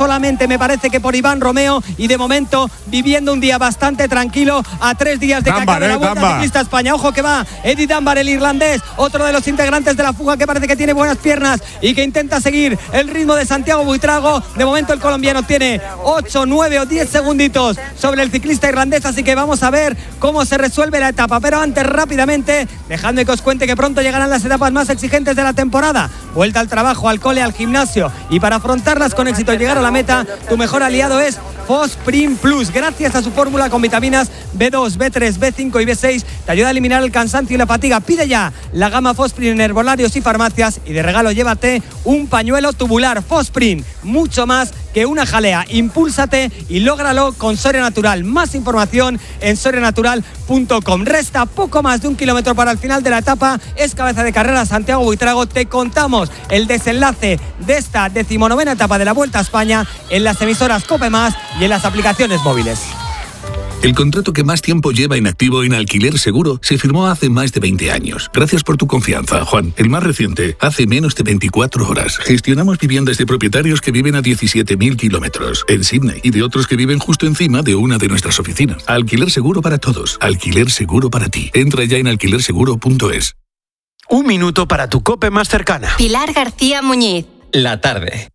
solamente me parece que por Iván Romeo, y de momento viviendo un día bastante tranquilo a 3 días de que acabe la Vuelta Ciclista a España. Ojo que va Eddie Dunbar, el irlandés, otro de los integrantes de la fuga, que parece que tiene buenas piernas y que intenta seguir el ritmo de Santiago Buitrago. De momento el colombiano tiene 8, 9 o 10 segunditos sobre el ciclista irlandés, así que vamos a ver cómo se resuelve la etapa. Pero antes, rápidamente, dejadme que os cuente que pronto llegarán las etapas más exigentes de la temporada. Vuelta al trabajo, al cole, al gimnasio, y para afrontarlas con éxito y llegar a la meta, tu mejor aliado es Fosprin Plus. Gracias a su fórmula con vitaminas B2, B3, B5 y B6, te ayuda a eliminar el cansancio y la fatiga. Pide ya la gama Fosprin en herbolarios y farmacias, y de regalo llévate un pañuelo tubular. Fosprin, mucho más que una jalea. Impúlsate y lógralo con Soria Natural. Más información en sorianatural.com. Resta poco más de 1 kilómetro para el final de la etapa. Es cabeza de carrera Santiago Buitrago. Te contamos el desenlace de esta 19ª etapa de la Vuelta a España en las emisoras COPE+ y en las aplicaciones móviles. El contrato que más tiempo lleva inactivo en Alquiler Seguro se firmó hace más de 20 años. Gracias por tu confianza, Juan. El más reciente, hace menos de 24 horas. Gestionamos viviendas de propietarios que viven a 17.000 kilómetros en Sydney y de otros que viven justo encima de una de nuestras oficinas. Alquiler Seguro para todos. Alquiler Seguro para ti. Entra ya en alquilerseguro.es. Un minuto para tu COPE más cercana. Pilar García Muñiz. La tarde.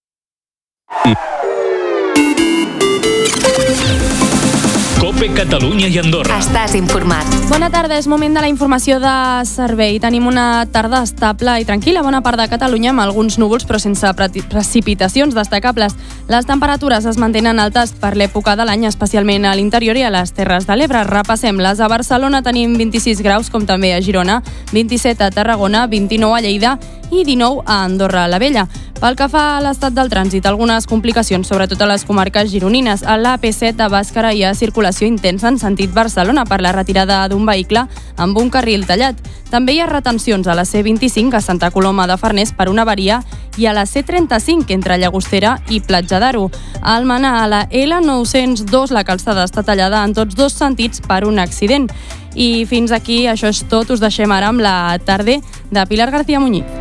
COPE Catalunya i Andorra. Estàs informat. Bona tarda, és moment de la informació de servei. Tenim una tarda estable i tranquil·la a bona part de Catalunya, amb alguns núvols però sense precipitacions destacables. Les temperatures es mantenen altes per l'època de l'any, especialment a l'interior i a les Terres de l'Ebre. Repassem-les. A Barcelona tenim 26 graus, com també a Girona, 27 a Tarragona, 29 a Lleida i 19 a Andorra la Vella. Pel que fa a l'estat del trànsit, algunes complicacions, sobretot a les comarques gironines. A l'AP7 a Bàscara hi ha circulació intensa en sentit Barcelona per la retirada d'un vehicle amb un carril tallat. També hi ha retencions a la C25 a Santa Coloma de Farners per una avaria i a la C35 entre Llagostera i Platja d'Aro. A Almenar, a la L902, la calçada està tallada en tots dos sentits per un accident. I fins aquí, això és tot. Us deixem ara amb la tarda de Pilar García Muñiz.